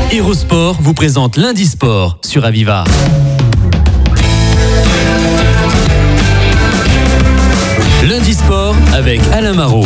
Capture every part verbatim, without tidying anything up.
Héros Sport vous présente Lundi Sport sur Aviva. Lundi Sport avec Alain Marot.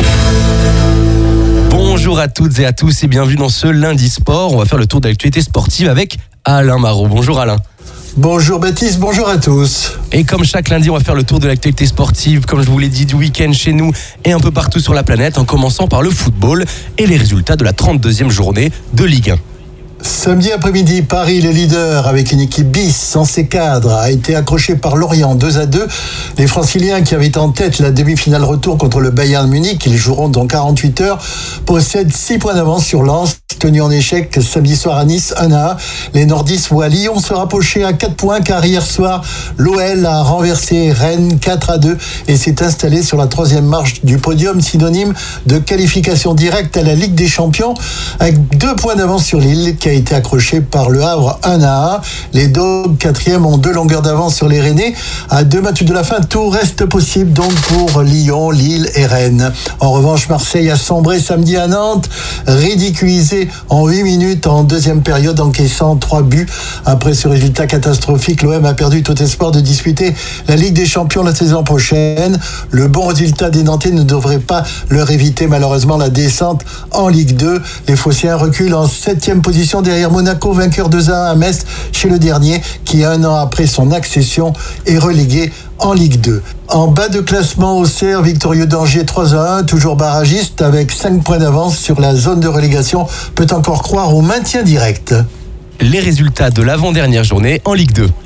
Bonjour à toutes et à tous et bienvenue dans ce Lundi Sport. On va faire le tour de l'actualité sportive avec Alain Marot. Bonjour Alain. Bonjour Baptiste, bonjour à tous. Et comme chaque lundi, on va faire le tour de l'actualité sportive, comme je vous l'ai dit, du week-end chez nous et un peu partout sur la planète, en commençant par le football et les résultats de la trente-deuxième journée de Ligue un. Samedi après-midi, Paris, le leader, avec une équipe bis sans ses cadres, a été accroché par Lorient deux à deux. Les Franciliens, qui avaient en tête la demi-finale retour contre le Bayern Munich, ils joueront dans quarante-huit heures, possèdent six points d'avance sur Lens, tenu en échec samedi soir à Nice un à un. Les nordistes voient Lyon se rapprocher à quatre points, car hier soir, l'O L a renversé Rennes quatre à deux et s'est installé sur la troisième marche du podium, synonyme de qualification directe à la Ligue des Champions, avec deux points d'avance sur Lille, qui a été accroché par le Havre un à un. Les Dogs, quatrième, ont deux longueurs d'avance sur les Rennais. À deux matchs de la fin, tout reste possible donc pour Lyon, Lille et Rennes. En revanche, Marseille a sombré samedi à Nantes, ridiculisé en huit minutes en deuxième période, encaissant trois buts. Après ce résultat catastrophique, l'O M a perdu tout espoir de disputer la Ligue des Champions la saison prochaine. Le bon résultat des Nantais ne devrait pas leur éviter malheureusement la descente en Ligue deux. Les Phocéens reculent en septième position derrière Monaco, vainqueur deux à un à Metz chez le dernier, qui un an après son accession est relégué en Ligue deux. En bas de classement, Auxerre, victorieux d'Angers trois à un, toujours barragiste avec cinq points d'avance sur la zone de relégation, peut encore croire au maintien direct. Les résultats de l'avant-dernière journée en Ligue deux.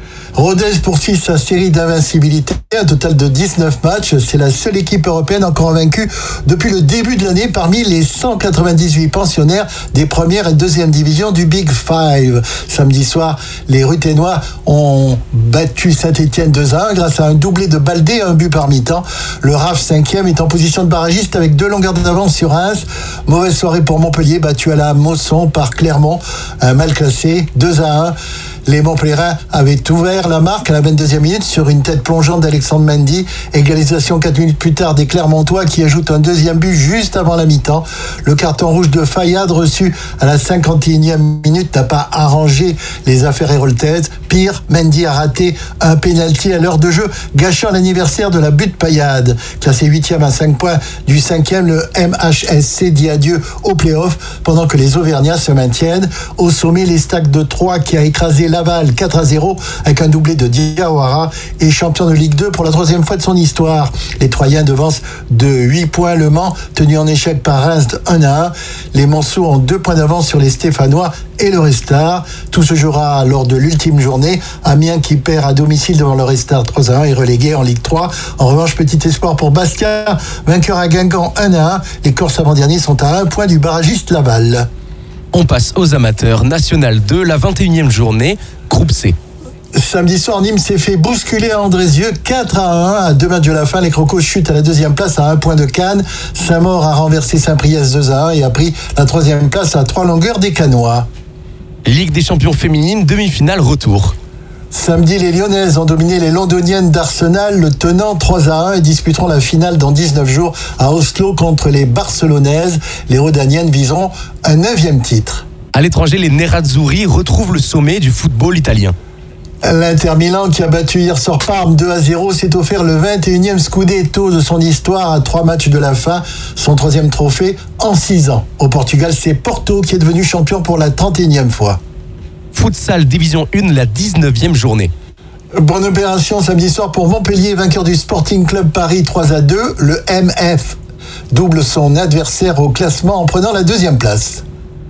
Rodez poursuit sa série d'invincibilité, un total de dix-neuf matchs. C'est la seule équipe européenne encore invaincue depuis le début de l'année parmi les cent quatre-vingt-dix-huit pensionnaires des première et deuxième divisions du Big Five. Samedi soir, les Ruténois ont battu Saint-Etienne deux à un grâce à un doublé de Baldé, un but par mi-temps. Le R A F cinquième est en position de barragiste avec deux longueurs d'avance sur Reims. Mauvaise soirée pour Montpellier, battu à la Mosson par Clermont, un mal classé, deux à un. Les Montpellierins avaient ouvert la marque à la vingt-deuxième minute sur une tête plongeante d'Alexandre Mendy. Égalisation quatre minutes plus tard des Clermontois qui ajoutent un deuxième but juste avant la mi-temps. Le carton rouge de Fayad reçu à la cinquante et unième minute n'a pas arrangé les affaires héroltaises. Pire, Mendy a raté un pénalty à l'heure de jeu, gâchant l'anniversaire de la butte Payade. Classé huitième à cinq points du cinquième, le M H S C dit adieu au play-off pendant que les Auvergnats se maintiennent. Au sommet, les Stacks de Troyes qui a écrasé Laval quatre à zéro avec un doublé de Diawara et champion de Ligue deux pour la troisième fois de son histoire. Les Troyens devancent de huit points Le Mans, tenu en échec par Reims un à un. Les Monceaux ont deux points d'avance sur les Stéphanois et le Restart. Tout se jouera lors de l'ultime journée. Amiens, qui perd à domicile devant le Restart trois à un, est relégué en Ligue trois. En revanche, petit espoir pour Bastia, vainqueur à Guingamp un à un. Les Corses avant-derniers sont à un point du barragiste Laval. On passe aux amateurs. National deux, la vingt et unième journée, groupe C. Samedi soir, Nîmes s'est fait bousculer à Andrézieux quatre à un. À deux matchs de la fin, les Crocos chutent à la deuxième place à un point de Cannes. Saint-Maur a renversé Saint-Priest deux à un et a pris la troisième place à trois longueurs des Cannois. Ligue des champions féminines, demi-finale retour. Samedi, les Lyonnaises ont dominé les Londoniennes d'Arsenal, le tenant trois à un, et disputeront la finale dans dix-neuf jours à Oslo contre les Barcelonaises. Les Rodaniennes viseront un neuvième titre. À l'étranger, les Nerazzurri retrouvent le sommet du football italien. L'Inter Milan, qui a battu hier soir Parme deux à zéro, s'est offert le vingt et unième Scudetto de son histoire à trois matchs de la fin, son troisième trophée en six ans. Au Portugal, c'est Porto qui est devenu champion pour la trente et unième fois. Futsal Division un, la dix-neuvième journée. Bonne opération samedi soir pour Montpellier, vainqueur du Sporting Club Paris trois à deux. Le M F double son adversaire au classement en prenant la deuxième place.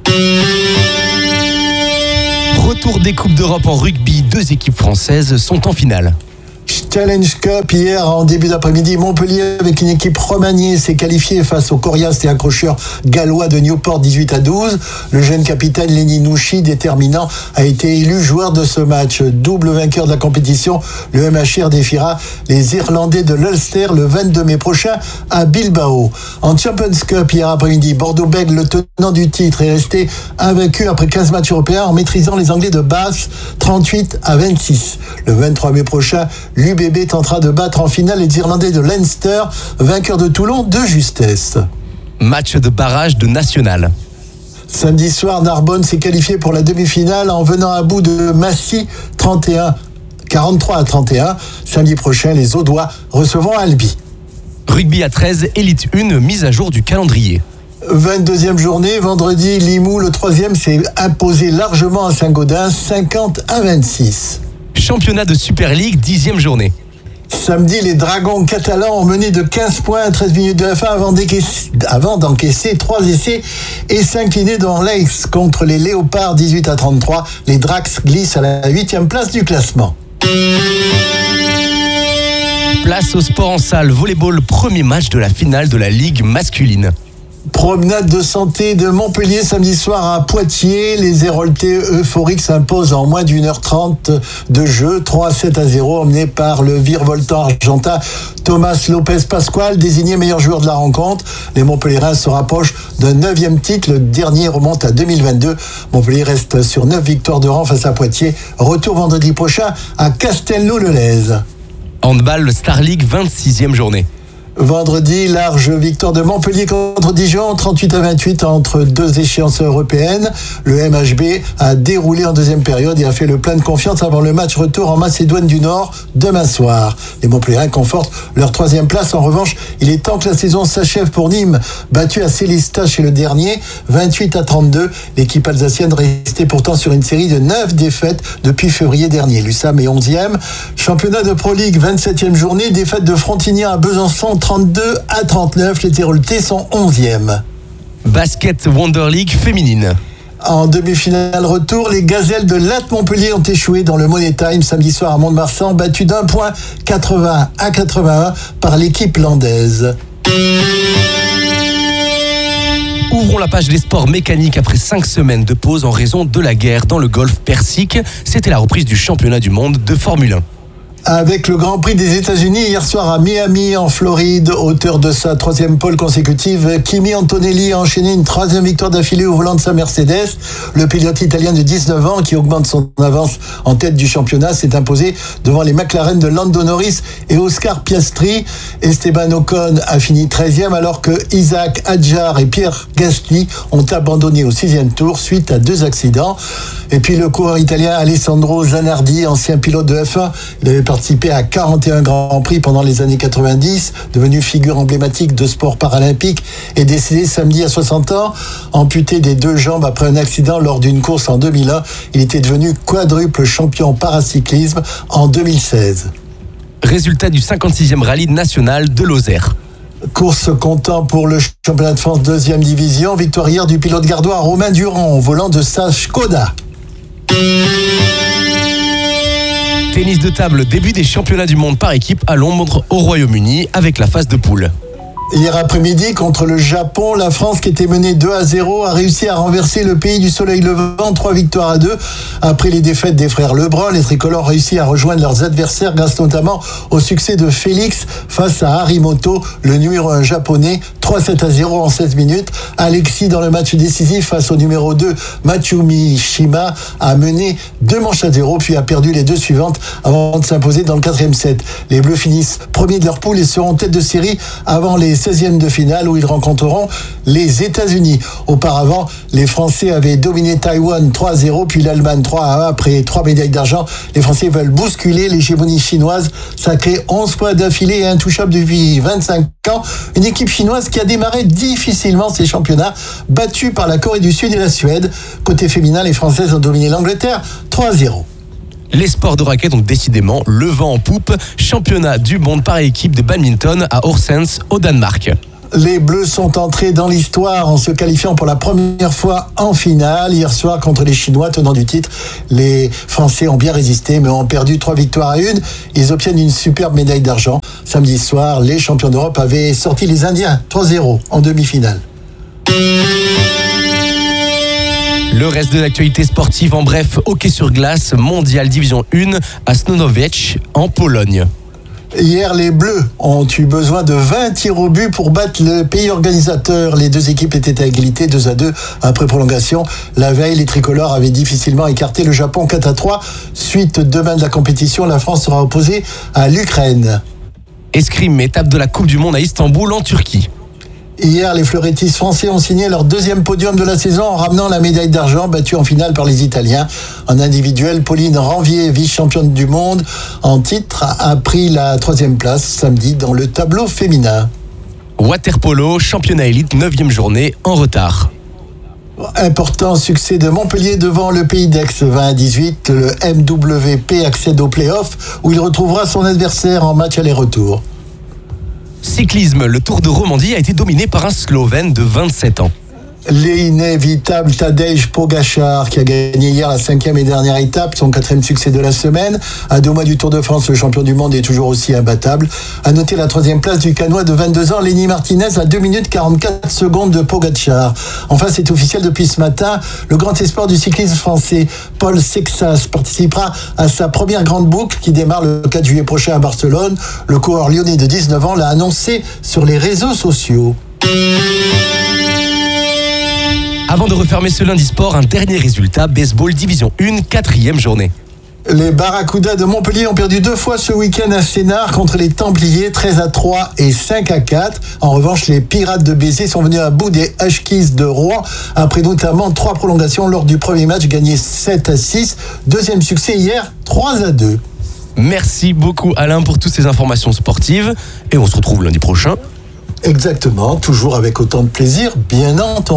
Retour des Coupes d'Europe en rugby, deux équipes françaises sont en finale. Challenge Cup hier en début d'après-midi, Montpellier avec une équipe remaniée s'est qualifiée face aux coriaces et accrocheurs gallois de Newport dix-huit à douze. Le jeune capitaine Lenny Nouchi, déterminant, a été élu joueur de ce match. Double vainqueur de la compétition, le M H R défiera les Irlandais de l'Ulster le vingt-deux mai prochain à Bilbao. En Champions Cup hier après-midi, Bordeaux-Bègles, le tenant du titre, est resté invaincu après quinze matchs européens en maîtrisant les Anglais de Bath trente-huit à vingt-six. Le vingt-trois mai prochain, l'U B B tentera de battre en finale les Irlandais de Leinster, vainqueurs de Toulon de justesse. Match de barrage de national. Samedi soir, Narbonne s'est qualifié pour la demi-finale en venant à bout de Massy trente et un, quarante-trois à trente et un. Samedi prochain, les Audois recevront Albi. Rugby à treize, Élite un, mise à jour du calendrier. vingt-deuxième journée, vendredi, Limoux, le troisième, s'est imposé largement à Saint-Gaudens, cinquante à vingt-six. Championnat de Super League, dixième journée. Samedi, les Dragons catalans ont mené de quinze points à treize minutes de F un avant, avant d'encaisser trois essais et s'incliner dans l'Aix contre les Léopards dix-huit à trente-trois. Les Drax glissent à la huitième place du classement. Place au sport en salle, volleyball, premier match de la finale de la Ligue masculine. Promenade de santé de Montpellier samedi soir à Poitiers. Les Héroltais euphoriques s'imposent en moins d'une heure trente de jeu. trois à sept à zéro, emmené par le virevoltant argentin Thomas Lopez Pascual, désigné meilleur joueur de la rencontre. Les Montpelliérains se rapprochent d'un neuvième titre. Le dernier remonte à deux mille vingt-deux. Montpellier reste sur neuf victoires de rang face à Poitiers. Retour vendredi prochain à Castelnau-le-Lez. Handball Star League, vingt-sixième journée. Vendredi, large victoire de Montpellier contre Dijon, trente-huit à vingt-huit entre deux échéances européennes. Le M H B a déroulé en deuxième période et a fait le plein de confiance avant le match retour en Macédoine du Nord demain soir. Les Montpelliérains confortent leur troisième place. En revanche, il est temps que la saison s'achève pour Nîmes, battu à Célestat chez le dernier, vingt-huit à trente-deux. L'équipe alsacienne restait pourtant sur une série de neuf défaites depuis février dernier. L'U S A M est onzième. Championnat de Pro League, vingt-septième journée, défaite de Frontignan à Besançon, trente-deux à trente-neuf, les Héroltais sont onzième. Basket Wonder League féminine. En demi-finale retour, les Gazelles de Latte Montpellier ont échoué dans le Money Time samedi soir à Mont-de-Marsan, battu d'un point, quatre-vingts à quatre-vingt-un par l'équipe landaise. Ouvrons la page des sports mécaniques après cinq semaines de pause en raison de la guerre dans le golfe Persique. C'était la reprise du championnat du monde de Formule un. Avec le Grand Prix des États-Unis hier soir à Miami, en Floride, auteur de sa troisième pole consécutive, Kimi Antonelli a enchaîné une troisième victoire d'affilée au volant de sa Mercedes. Le pilote italien de dix-neuf ans, qui augmente son avance en tête du championnat, s'est imposé devant les McLaren de Lando Norris et Oscar Piastri. Esteban Ocon a fini treizième, alors que Isaac Hadjar et Pierre Gasly ont abandonné au sixième tour suite à deux accidents. Et puis le coureur italien Alessandro Zanardi, ancien pilote de F un, il avait participé à quarante et un Grands Prix pendant les années quatre-vingt-dix, devenu figure emblématique de sport paralympique, est décédé samedi à soixante ans, amputé des deux jambes après un accident lors d'une course en deux mille un. Il était devenu quadruple champion paracyclisme en deux mille seize. Résultat du cinquante-sixième rallye national de Lozère. Course comptant pour le championnat de France deuxième division. Victoire hier du pilote gardois Romain Durand au volant de sa Skoda. Tennis de table, début des championnats du monde par équipe à Londres au Royaume-Uni avec la phase de poule. Hier après-midi, contre le Japon, la France, qui était menée deux à zéro, a réussi à renverser le pays du soleil levant, trois victoires à deux. Après les défaites des frères Lebrun, les tricolores réussi à rejoindre leurs adversaires grâce notamment au succès de Félix face à Harimoto, le numéro un japonais, trois à sept à zéro en seize minutes. Alexis, dans le match décisif face au numéro deux, Matsumi Shima, a mené deux manches à zéro, puis a perdu les deux suivantes avant de s'imposer dans le quatrième set. Les Bleus finissent premiers de leur poule et seront tête de série avant les seizièmes de finale où ils rencontreront les États-Unis. Auparavant, les Français avaient dominé Taïwan trois à zéro, puis l'Allemagne trois à un. Après trois médailles d'argent, les Français veulent bousculer l'hégémonie chinoise, sacrée onze fois d'affilée et intouchable depuis vingt-cinq ans. Une équipe chinoise qui a démarré difficilement ses championnats, battue par la Corée du Sud et la Suède. Côté féminin, les Françaises ont dominé l'Angleterre trois à zéro. Les sports de raquettes ont décidément le vent en poupe. Championnat du monde par équipe de badminton à Horsens au Danemark. Les Bleus sont entrés dans l'histoire en se qualifiant pour la première fois en finale. Hier soir contre les Chinois, tenants du titre, les Français ont bien résisté mais ont perdu trois victoires à une. Ils obtiennent une superbe médaille d'argent. Samedi soir, les champions d'Europe avaient sorti les Indiens trois à zéro en demi-finale. Le reste de l'actualité sportive, en bref, hockey sur glace, mondial division un à Snonowiec en Pologne. Hier, les Bleus ont eu besoin de vingt tirs au but pour battre le pays organisateur. Les deux équipes étaient à égalité, deux à deux après prolongation. La veille, les tricolores avaient difficilement écarté le Japon quatre à trois. Suite demain de la compétition, la France sera opposée à l'Ukraine. Escrime, étape de la Coupe du Monde à Istanbul en Turquie. Hier, les fleurettistes français ont signé leur deuxième podium de la saison en ramenant la médaille d'argent battue en finale par les Italiens. En individuel, Pauline Ranvier, vice-championne du monde en titre, a pris la troisième place samedi dans le tableau féminin. Waterpolo, championnat élite, neuvième journée, en retard. Important succès de Montpellier devant le Pays d'Aix vingt à dix-huit. Le M W P accède au play-off où il retrouvera son adversaire en match aller-retour. Cyclisme, le Tour de Romandie a été dominé par un Slovène de vingt-sept ans. L'inévitable Tadej Pogačar qui a gagné hier la cinquième et dernière étape, son quatrième succès de la semaine. À deux mois du Tour de France, le champion du monde est toujours aussi imbattable. À noter la troisième place du Canois de vingt-deux ans, Lenny Martinez, à deux minutes quarante-quatre secondes de Pogačar. Enfin, c'est officiel depuis ce matin, le grand espoir du cyclisme français, Paul Sexas, participera à sa première grande boucle qui démarre le quatre juillet prochain à Barcelone. Le coureur lyonnais de dix-neuf ans l'a annoncé sur les réseaux sociaux. Avant de refermer ce lundi sport, un dernier résultat, baseball division un, quatrième journée. Les Barracudas de Montpellier ont perdu deux fois ce week-end à Sénart contre les Templiers, treize à trois et cinq à quatre. En revanche, les Pirates de Béziers sont venus à bout des Huskies de Rouen, après notamment trois prolongations lors du premier match, gagné sept à six. Deuxième succès hier, trois à deux. Merci beaucoup Alain pour toutes ces informations sportives et on se retrouve lundi prochain. Exactement, toujours avec autant de plaisir, bien entendu.